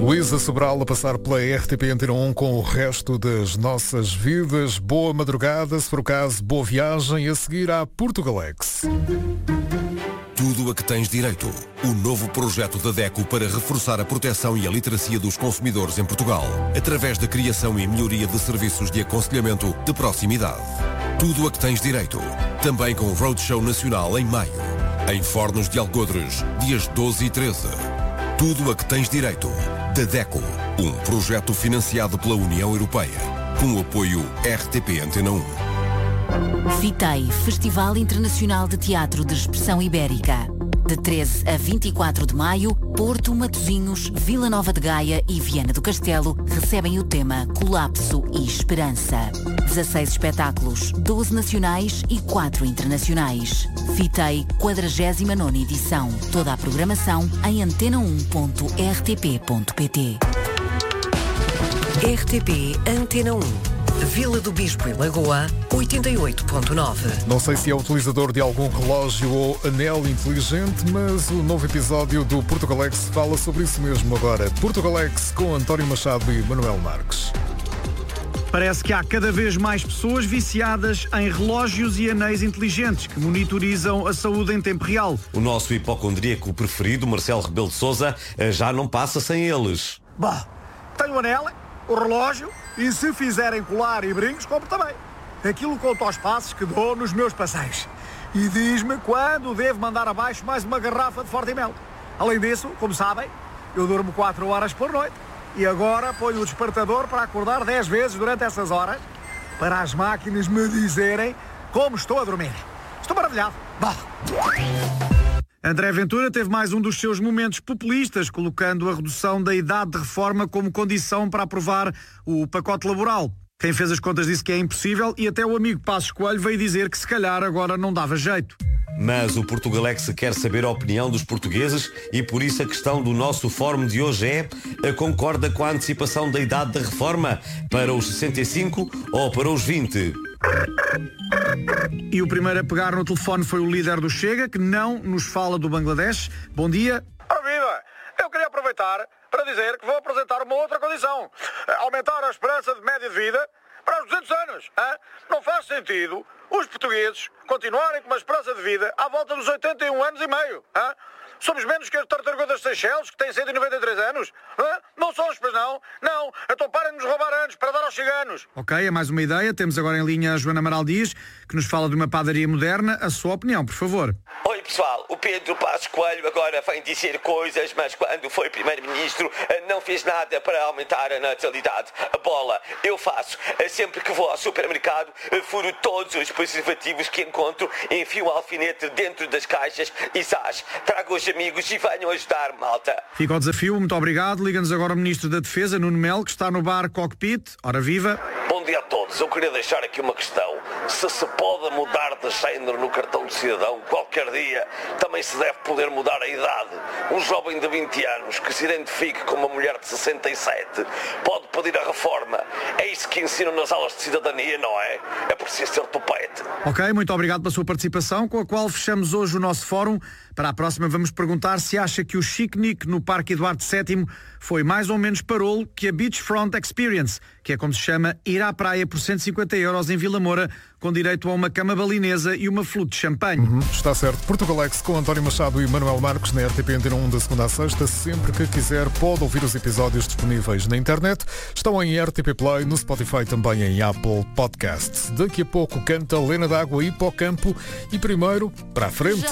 Luísa Sobral a passar pela RTP Antena 1 com o resto das nossas vidas. Boa madrugada, se for o caso, boa viagem. A seguir à Portugalex. Tudo a que tens direito. O novo projeto da DECO para reforçar a proteção e a literacia dos consumidores em Portugal, através da criação e melhoria de serviços de aconselhamento de proximidade. Tudo a que tens direito. Também com o Roadshow Nacional em maio. Em Fornos de Algodres, dias 12 e 13. Tudo a que tens direito. Da DECO, um projeto financiado pela União Europeia, com o apoio RTP Antena 1. FITEI, Festival Internacional de Teatro de Expressão Ibérica. De 13 a 24 de maio, Porto, Matosinhos, Vila Nova de Gaia e Viana do Castelo recebem o tema Colapso e Esperança. 16 espetáculos, 12 nacionais e 4 internacionais. FITEI, 49ª edição. Toda a programação em antena1.rtp.pt. RTP Antena 1. Vila do Bispo e Lagoa, 88.9. Não sei se é utilizador de algum relógio ou anel inteligente, mas o novo episódio do Portugalex fala sobre isso mesmo agora. Portugalex com António Machado e Manuel Marques. Parece que há cada vez mais pessoas viciadas em relógios e anéis inteligentes que monitorizam a saúde em tempo real. O nosso hipocondríaco preferido, Marcelo Rebelo de Sousa, já não passa sem eles. Bah, tenho o anel, o relógio e se fizerem colar e brincos, compro também. Aquilo conta aos passos que dou nos meus passeios. E diz-me quando devo mandar abaixo mais uma garrafa de Forte Mel. Além disso, como sabem, eu durmo 4 horas por noite. E agora ponho o despertador para acordar 10 vezes durante essas horas, para as máquinas me dizerem como estou a dormir. Estou maravilhado. Bah. André Ventura teve mais um dos seus momentos populistas, colocando a redução da idade de reforma como condição para aprovar o pacote laboral. Quem fez as contas disse que é impossível e até o amigo Passos Coelho veio dizer que se calhar agora não dava jeito. Mas o Portugalex quer saber a opinião dos portugueses e por isso a questão do nosso fórum de hoje é: concorda com a antecipação da idade da reforma para os 65 ou para os 20? E o primeiro a pegar no telefone foi o líder do Chega, que não nos fala do Bangladesh. Bom dia. Ora viva! Eu queria aproveitar para dizer que vou apresentar uma outra condição. Aumentar a esperança de média de vida para os 200 anos. Hein? Não faz sentido os portugueses continuarem com uma esperança de vida à volta dos 81 anos e meio. Hein? Somos menos que as tartarugas das Seychelles, que têm 193 anos. Hein? Não somos, pois não? Não. Então parem de nos roubar anos para dar aos ciganos. Ok, é mais uma ideia. Temos agora em linha a Joana Amaral Dias, que nos fala de uma padaria moderna. A sua opinião, por favor. Oi pessoal, o Pedro Passos Coelho agora vem dizer coisas, mas quando foi primeiro-ministro não fez nada para aumentar a natalidade. A bola eu faço. Sempre que vou ao supermercado, furo todos os preservativos que encontro, enfio um alfinete dentro das caixas e zás. Trago os amigos e venham ajudar, malta. Fica o desafio, muito obrigado. Liga-nos agora o Ministro da Defesa, Nuno Melo, que está no bar Cockpit. Ora viva. Bom dia a todos. Eu queria deixar aqui uma questão. Se pode mudar de género no cartão de cidadão qualquer dia, também se deve poder mudar a idade. Um jovem de 20 anos que se identifique com uma mulher de 67 pode pedir a reforma. É isso que ensinam nas aulas de cidadania, não é? É preciso ser topete. Ok, muito obrigado pela sua participação, com a qual fechamos hoje o nosso fórum. Para a próxima vamos perguntar se acha que o Chiquenique no Parque Eduardo VII foi mais ou menos parolo que a Beachfront Experience, que é como se chama ir à praia por 150 € em Vila Moura, com direito a uma cama balinesa e uma flute de champanhe. Está certo. Portugalex com António Machado e Manuel Marques na RTP Antena 1 da segunda à sexta. Sempre que quiser pode ouvir os episódios disponíveis na internet. Estão em RTP Play, no Spotify, também em Apple Podcasts. Daqui a pouco canta Lena d'Água e para o campo. E primeiro, para a frente.